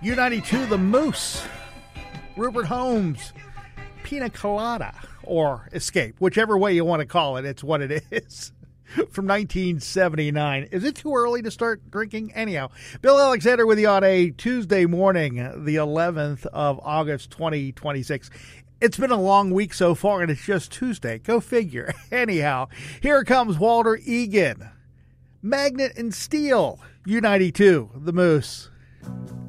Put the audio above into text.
U92, The Moose, Rupert Holmes, Pina Colada, or Escape, whichever way you want to call it, it's what it is. From 1979. Is it too early to start drinking? Anyhow, Bill Alexander with you on a Tuesday morning, the 11th of August, 2026. It's been a long week so far, and it's just Tuesday. Go figure. Anyhow, here comes Walter Egan. Magnet and Steel, U92, The Moose.